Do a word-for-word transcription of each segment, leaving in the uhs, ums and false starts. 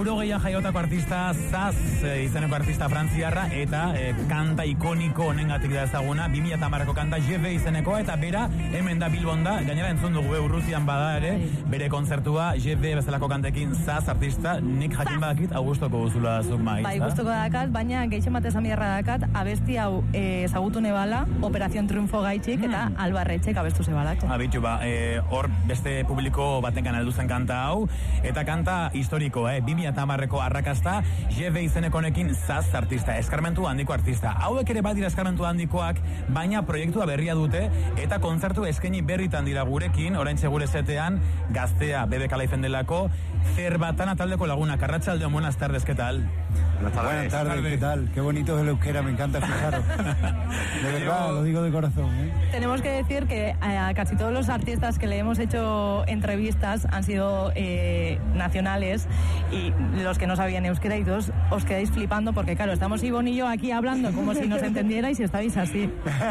laurogeian jaiotako artista Zaz e, izeneko artista frantziarra eta e, kanta ikoniko honengatik da ezaguna, bi mila hamareko kanta Je vais izenekoa, eta bera hemen da Bilbon da, gainera entzun dugu Urrutian bada ere, bere kontzertua Je vais bezalako kantekin Zaz artista, nik jakin badakit Augustoko guzula zuk maiz. Bai, gustoko dakat, baina gehixen batez amiarra dakat, abesti hau ezagutu e, nebala, Operación Triunfo gaitxik, mm. eta Albarretxek abestu zebalako. Abitu, ba, e, hor beste publiko batenkan alduzen kanta hau, eta kanta historiko, eh, bi mila hamareko arrakasta, Je vais izeneko honekin Zaz artista, eskarmentu handiko artista. Hauek ere badira eskarmentu handikoak, baina proiektua berria dute, eta kontzertu eskaini berritan dira gurekin, oraintxe gure zetean, gaztea, B B K Liven delako, Zerbatana taldeko laguna, Arratsaldeon, buenas tardes, ¿qué tal? Buenas tardes, buenas tardes, ¿qué tal? Qué bonito es el euskera, me encanta escucharos. De verdad, lo digo de corazón, ¿eh? Tenemos que decir que a casi todos los artistas que le hemos hecho entrevistas han sido eh, nacionales, y los que no sabían euskera y todos os quedáis flipando porque, claro, estamos Ivonne y yo aquí hablando como si nos entendierais y estáis así.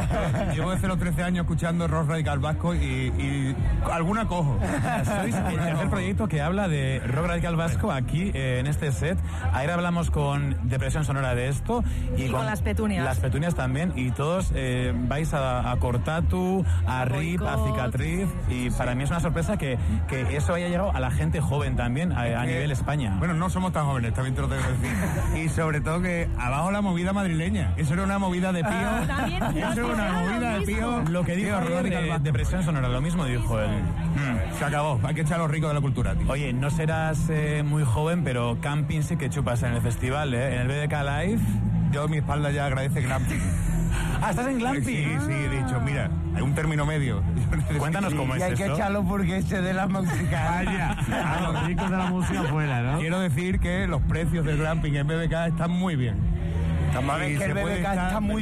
Llevo desde los trece años escuchando Rock Radical Vasco y, y alguna cojo. Sois el tercer proyecto que habla de Rock Radical Vasco aquí eh, en este set. Ayer hablamos con Depresión Sonora de esto y, y con, con Las Petunias. Las Petunias también, y todos eh, vais a, a Cortatu, a Rip, a Cicatriz, y para mí es una sorpresa que, que eso haya llegado a la gente joven también, a, a nivel España. Bueno, no somos tan jóvenes, también te lo tengo que decir. Y sobre todo que abajo la movida madrileña. Eso era una movida de Pío. Ah, eso era una movida de Pío. Lo que dijo Rock de Depresión Sonora, lo mismo dijo él. Mm, se acabó, hay que echar a los ricos de la cultura, tío. Oye, no serás eh, muy joven, pero camping sí que chupas en el festival, ¿eh? En el B D K Live. Yo, mi espalda ya agradece glamping. Ah, ¿estás en glamping? Sí, sí, he dicho, mira, hay un término medio. Cuéntanos cómo y es hay esto. que echarlo porque ese de la música. Vaya, a los ricos de la música fuera, ¿no? Quiero decir que los precios del glamping en B B K están muy bien. También es que el B B K está muy